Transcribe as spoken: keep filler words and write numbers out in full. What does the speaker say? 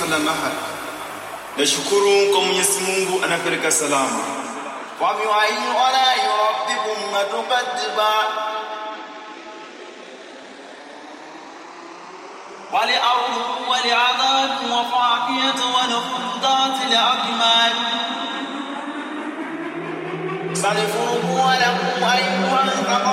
wasallam ahad. Nashukuru kwa Mwenyezi Mungu anapeleka salama. Wa bi'ayyi wala yurabbikum matubaddiba ولأرض ولعذاب وفاكهة ونخلدات لأكمال سنفرغ ولكم أيها